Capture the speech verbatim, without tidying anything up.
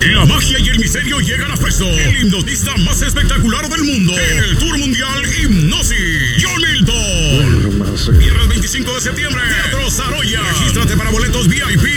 La magia y el misterio llegan a Fresno. El hipnotista más espectacular del mundo. En el Tour Mundial Hipnosis. John Milton. Viernes veinticinco de septiembre. Teatro Saroya. Regístrate para boletos V I P